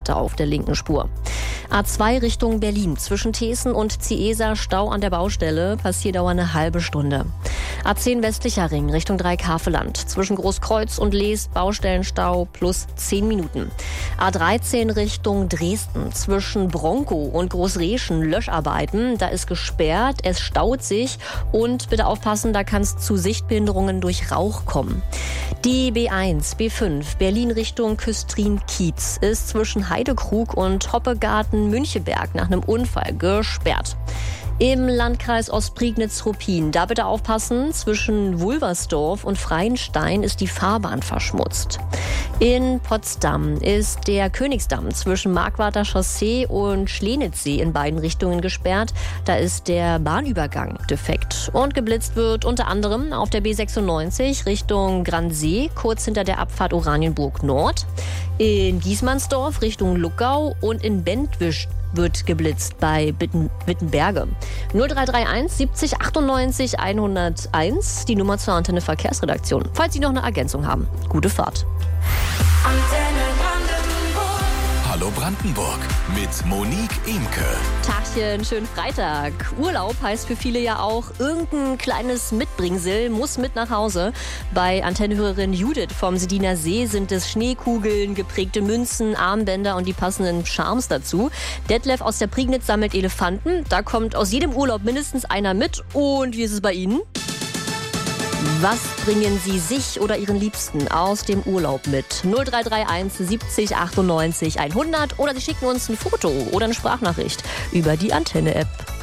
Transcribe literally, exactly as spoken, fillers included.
Platte auf der linken Spur. A zwei Richtung Berlin. Zwischen Thesen und Ciesa Stau an der Baustelle. Passierdauer eine halbe Stunde. A zehn westlicher Ring Richtung Dreieckhaveland. Zwischen Großkreuz und Lees Baustellenstau plus zehn Minuten. A dreizehn Richtung Dresden. Zwischen Bronkow und Großreschen Löscharbeiten. Da ist gesperrt, es staut sich und bitte aufpassen, da kann es zu Sichtbehinderungen durch Rauch kommen. Die B eins, B fünf Berlin Richtung Küstrin-Kiez ist zwischen Heidekrug und Hoppegarten-Müncheberg nach einem Unfall gesperrt. Im Landkreis Ostprignitz-Ruppin, da bitte aufpassen, zwischen Wulversdorf und Freienstein ist die Fahrbahn verschmutzt. In Potsdam ist der Königsdamm zwischen Markwarter Chaussee und Schlenitzsee in beiden Richtungen gesperrt. Da ist der Bahnübergang defekt. Und geblitzt wird unter anderem auf der B sechsundneunzig Richtung Gransee, kurz hinter der Abfahrt Oranienburg Nord. In Giesmannsdorf Richtung Luckau und in Bentwisch wird geblitzt bei Bitten, Wittenberge. null drei drei eins siebzig achtundneunzig hunderteins, die Nummer zur Antenne Verkehrsredaktion. Falls Sie noch eine Ergänzung haben. Gute Fahrt. Antenne Brandenburg. Hallo Brandenburg mit Monique Imke. Tagchen, schönen Freitag. Urlaub heißt für viele ja auch irgendein kleines Mitbringsel, muss mit nach Hause. Bei Antennehörerin Judith vom Sediner See sind es Schneekugeln, geprägte Münzen, Armbänder und die passenden Charmes dazu. Detlef aus der Prignitz sammelt Elefanten. Da kommt aus jedem Urlaub mindestens einer mit. Und wie ist es bei Ihnen? Was bringen Sie sich oder Ihren Liebsten aus dem Urlaub mit? null drei drei eins siebzig achtundneunzig hundert oder Sie schicken uns ein Foto oder eine Sprachnachricht über die Antenne-App.